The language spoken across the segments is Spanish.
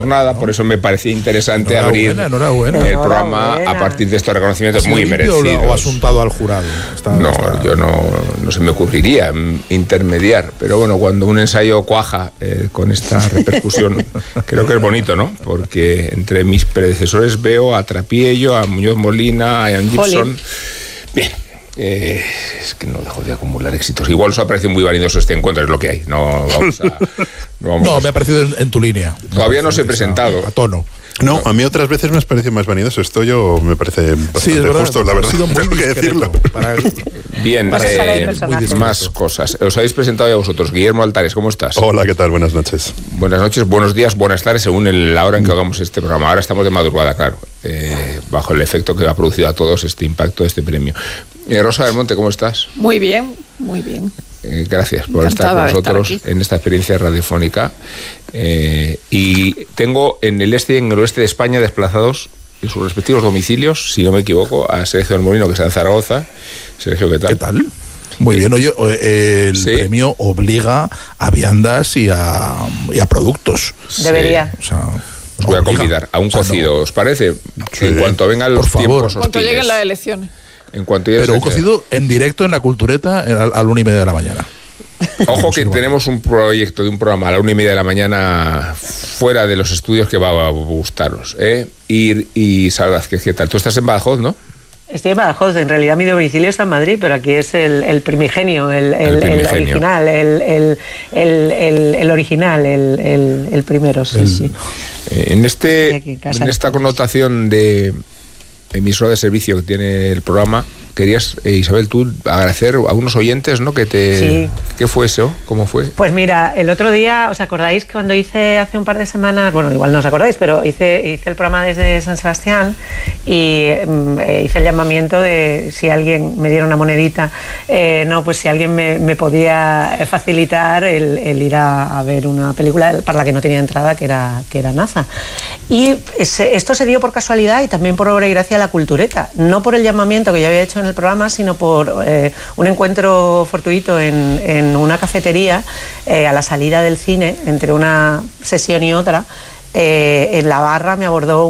Nada, por eso me parecía interesante abrir el programa a partir de estos reconocimientos muy merecidos. ¿O has untado al jurado? Yo no se me ocurriría intermediar, pero bueno, cuando un ensayo cuaja con esta repercusión, creo que es bonito, ¿no? Porque entre mis predecesores veo a Trapiello, a Muñoz Molina, a Ian Gibson. Bien. Es que no dejo de acumular éxitos. Igual os ha parecido muy vanidoso este encuentro, es lo que hay. No, me ha parecido en tu línea. Todavía no se he presentado. A tono. No, a mí otras veces me has parecido más vanidoso. Esto me parece bastante justo, la verdad. Tengo que decirlo. Bien, más cosas. Os habéis presentado ya vosotros. Guillermo Altares, ¿cómo estás? Hola, ¿qué tal? Buenas noches. Buenas noches, buenos días, buenas tardes, según la hora en que hagamos este programa. Ahora estamos de madrugada, claro, bajo el efecto que ha producido a todos este impacto de este premio. Rosa del Monte, ¿cómo estás? Muy bien, muy bien. Gracias por estar con nosotros en esta experiencia radiofónica. Y tengo en el este y en el oeste de España desplazados en sus respectivos domicilios, si no me equivoco, a Sergio del Molino, que está en Zaragoza. Sergio, ¿qué tal? ¿Qué tal? Muy bien, oye, el premio obliga a viandas y a productos. Debería. O sea, os voy a convidar a un cocido, ¿os parece? Sí. En cuanto vengan los tiempos hostiles. Cuando lleguen las elecciones. Pero un cocido en directo en La Cultureta a la 1:30 de la mañana. Ojo que tenemos un proyecto de un programa a la 1:30 de la mañana fuera de los estudios que va a gustaros. Y Salvador, ¿qué tal? Tú estás en Badajoz, ¿no? Estoy en Badajoz, en realidad mi domicilio está en Madrid, pero aquí es el primigenio, el original, el original, el primero, sí. En esta connotación de emisora de servicio que tiene el programa, querías, Isabel, tú agradecer a unos oyentes, ¿no? Sí. ¿Qué fue eso? ¿Cómo fue? Pues mira, el otro día, ¿os acordáis que cuando hice hace un par de semanas, bueno, igual no os acordáis, pero hice el programa desde San Sebastián y hice el llamamiento de si alguien me diera una monedita, pues si alguien me podía facilitar el ir a ver una película para la que no tenía entrada, que era NASA. Y esto se dio por casualidad y también por obra y gracia de La Cultureta, no por el llamamiento que yo había hecho en el programa, sino por un encuentro fortuito en una cafetería a la salida del cine, entre una sesión y otra. En la barra me abordó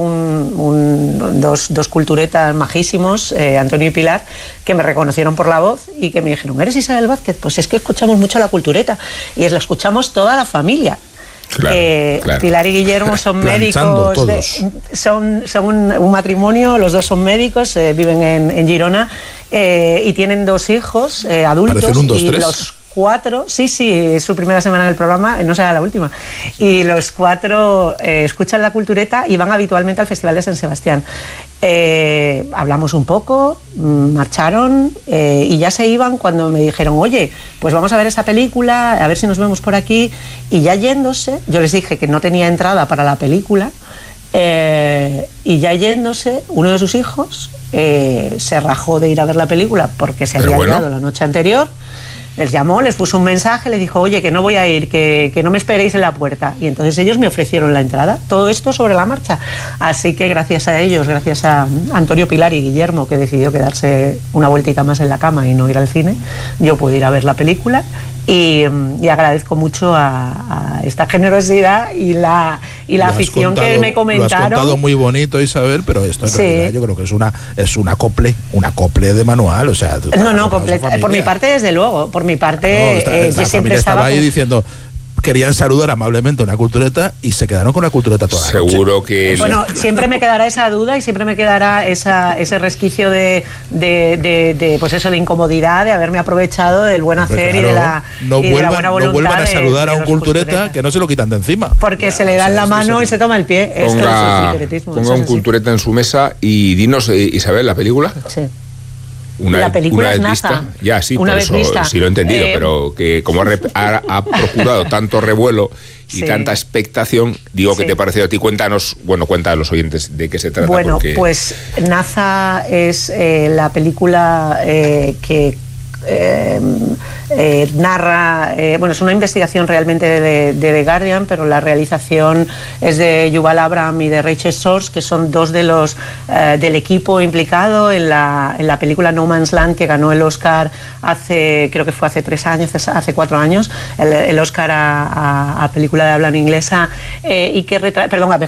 dos culturetas majísimos, Antonio y Pilar, que me reconocieron por la voz y que me dijeron: ¿eres Isabel Vázquez? Pues es que escuchamos mucho La Cultureta y la escuchamos toda la familia. Claro. Pilar y Guillermo son médicos, son un matrimonio, los dos son médicos, viven en Girona y tienen 2 hijos adultos. Parecen un 2-3. Los 4, sí, es su primera semana en el programa, no será la última, y los 4 escuchan La Cultureta y van habitualmente al Festival de San Sebastián. Hablamos un poco, marcharon y ya se iban cuando me dijeron: oye, pues vamos a ver esa película, a ver si nos vemos por aquí. Y ya yéndose, yo les dije que no tenía entrada para la película, y ya yéndose, uno de sus hijos se rajó de ir a ver la película porque se había liado la noche anterior. Les llamó, les puso un mensaje, les dijo: oye, que no voy a ir, que no me esperéis en la puerta. Y entonces ellos me ofrecieron la entrada. Todo esto sobre la marcha. Así que gracias a ellos, gracias a Antonio, Pilar y Guillermo, que decidió quedarse una vueltita más en la cama y no ir al cine, yo pude ir a ver la película. Y agradezco mucho a esta generosidad y la afición que me comentaron. Lo has contado muy bonito, Isabel, pero esto en realidad yo creo que es un acople de manual, o sea... Por mi parte, desde luego, por mi parte, yo siempre estaba ahí diciendo... Querían saludar amablemente a una cultureta y se quedaron con la cultureta toda la noche. Seguro que... Bueno, siempre me quedará esa duda y siempre me quedará ese resquicio de pues eso, de incomodidad, de haberme aprovechado del buen hacer y de la buena voluntad. No vuelvan a saludar a un cultureta que no se lo quitan de encima. Porque se le dan la mano y se toma el pie. Ponga un cultureta en su mesa y dinos, Isabel, ¿la película? Sí. La película es NASA. Ya, sí, por eso sí lo he entendido, pero que como ha procurado tanto revuelo y tanta expectación, digo, ¿qué te pareció a ti? Cuéntanos, cuenta a los oyentes de qué se trata. Bueno, pues NASA es la película que narra, es una investigación realmente de The Guardian, pero la realización es de Yuval Abraham y de Rachel Sorge, que son 2 de los del equipo implicado en la película No Man's Land, que ganó el Oscar creo que fue hace 3 años, hace 4 años, el Oscar a película de habla inglesa, y que a